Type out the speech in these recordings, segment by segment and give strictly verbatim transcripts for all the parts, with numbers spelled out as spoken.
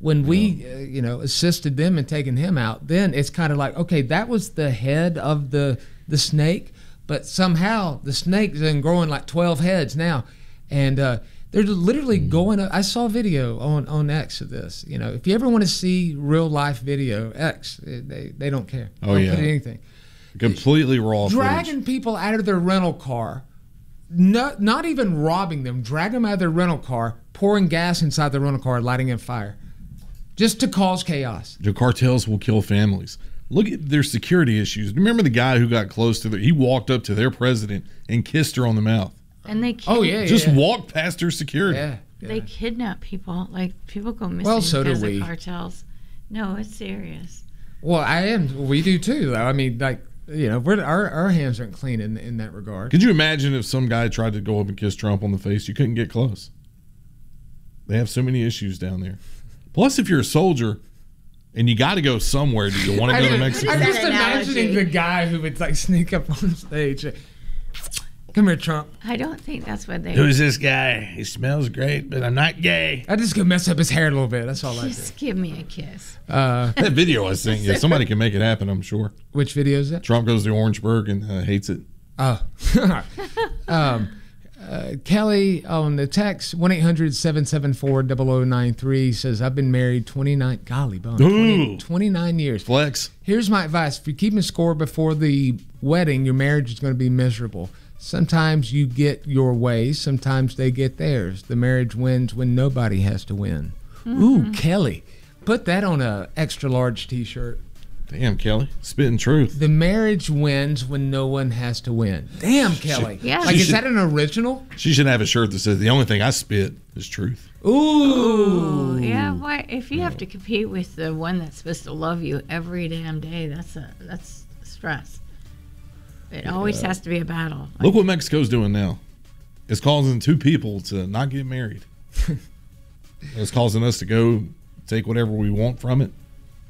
when we, uh, you know, assisted them in taking him out, then it's kind of like, okay, that was the head of the the snake, but somehow the snake's been growing like twelve heads now, and uh, they're literally going up. I saw a video on, on X of this. You know, if you ever want to see real life video, X, they they don't care. Oh don't yeah, put anything. Completely raw. Dragging footage. people out of their rental car, not not even robbing them, drag them out of their rental car, pouring gas inside the rental car, lighting it on fire, just to cause chaos. The cartels will kill families. Look at their security issues. Remember the guy who got close to their, he walked up to their president and kissed her on the mouth. And they kid- oh yeah, just yeah. walked past her security. Yeah, yeah. They kidnap people. Like people go missing Well, so do because we. of cartels. No, it's serious. Well, I am. We do too. I mean, like you know, we're, our our hands aren't clean in in that regard. Could you imagine if some guy tried to go up and kiss Trump on the face? You couldn't get close. They have so many issues down there. Plus, if you're a soldier and you got to go somewhere, do you want to go to Mexico? I'm just That imagining analogy. the guy who would like sneak up on stage. Come here, Trump. I don't think that's what they. Who's this guy? He smells great, but I'm not gay. I just go mess up his hair a little bit. That's all I do. Just give me a kiss. Uh, That video I sent you, somebody can make it happen, I'm sure. which video is that? Trump goes to Orangeburg and uh, hates it. Oh. um, uh, Kelly on the text, one eight hundred seven seven four zero zero nine three says, I've been married twenty-nine, golly, bone, twenty, Ooh. twenty-nine years. Flex. Here's my advice. If you're keeping score before the wedding, your marriage is going to be miserable. Sometimes you get your way. Sometimes they get theirs. The marriage wins when nobody has to win. Mm-hmm. Ooh, Kelly. Put that on a extra large t-shirt. Damn, Kelly. Spitting truth. The marriage wins when no one has to win. Damn, Kelly. Yeah. Like, She is should- that an original? She should have a shirt that says, the only thing I spit is truth. Ooh. Yeah, why? If you have to compete with the one that's supposed to love you every damn day, that's a that's stress. It always has to be a battle. Like, Look what Mexico's doing now. It's causing two people to not get married. It's causing us to go take whatever we want from it.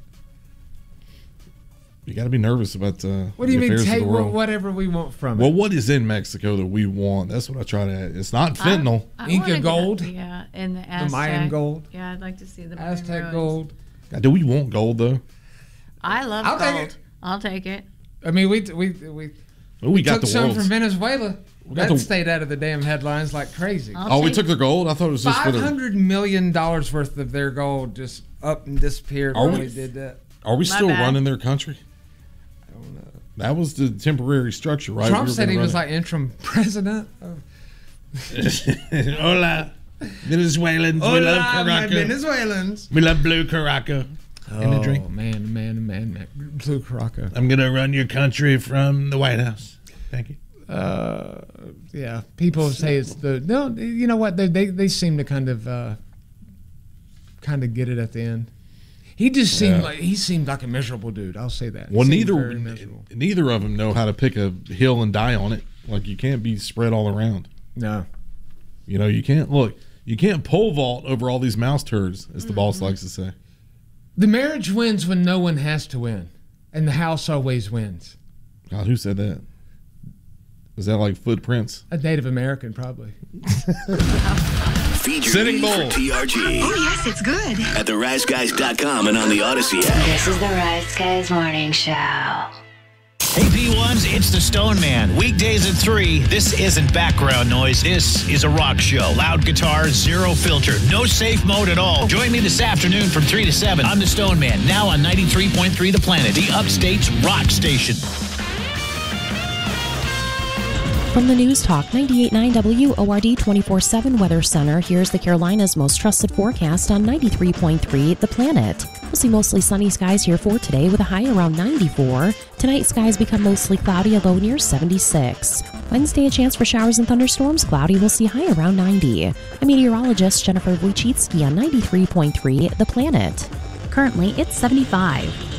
You got to be nervous about uh, What do you the mean affairs of take the world. whatever we want from Well, it? what is in Mexico that we want? That's what I try to. It's not fentanyl. I Inca wanna go- gold? yeah, and the The Aztec. Mayan gold? Yeah, I'd like to see the Mayan Aztec ruins. gold. God, do we want gold though? I love I'll gold. take it. I'll take it. I mean, we we we, Oh, we, got took the some world's. from Venezuela. got That the- stayed out of the damn headlines like crazy. I'll Oh, we take- took their gold. I thought it was just for Five the. hundred million dollars worth of their gold just up and disappeared Are when we- we did that. Are we My still bad. running their country? I don't know. That was the temporary structure, right? Trump We were said gonna he was run like interim president. Of, it. Hola, Venezuelans. we love Hola, my Caraca. Venezuelans. We love blue Caraca. And a Oh drink. man, man, man, man, Blue Caraca. I'm gonna run your country from the White House. Thank you. Uh, yeah, people say it's the no. You know what? They they, they seem to kind of uh, kind of get it at the end. He just seemed Yeah. like he seemed like a miserable dude. I'll say that. He Well, seemed neither very miserable. neither of them know how to pick a hill and die on it. Like you can't be spread all around. No. You know, you can't look. You can't pole vault over all these mouse turds, as the Mm-hmm. boss likes to say. The marriage wins when no one has to win, and the house always wins. God, who said that? Is that like footprints? A Native American, probably. Feed your Sitting need Bull. for T R G Oh, yes, it's good. at the rise guys dot com and on the Odyssey app. This is the Rise Guys Morning Show. Hey P ones, it's the Stone Man. Weekdays at three. This isn't background noise. This is a rock show. Loud guitars, zero filter, no safe mode at all. Join me this afternoon from three to seven. I'm the Stone Man, now on ninety-three point three The Planet, the Upstate's rock station. From the News Talk ninety-eight point nine W O R D twenty-four seven Weather Center, here's the Carolinas' most trusted forecast on ninety-three point three The Planet. We'll see mostly sunny skies here for today with a high around ninety-four. Tonight, skies become mostly cloudy, a low near seventy-six. Wednesday, a chance for showers and thunderstorms, cloudy, we'll see high around ninety. I'm meteorologist Jennifer Wojcicki on ninety-three point three The Planet. Currently, it's seventy-five.